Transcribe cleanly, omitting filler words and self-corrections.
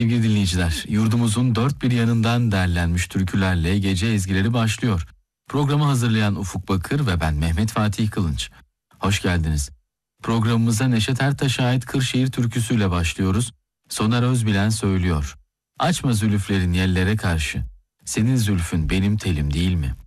Sevgili dinleyiciler, yurdumuzun dört bir yanından derlenmiş türkülerle gece ezgileri başlıyor. Programı hazırlayan Ufuk Bakır ve ben Mehmet Fatih Kılınç. Hoş geldiniz. Programımıza Neşet Ertaş'a ait Kırşehir türküsüyle başlıyoruz. Soner Özbilen söylüyor. Açma zülüflerin yellere karşı. Senin zülfün benim telim değil mi?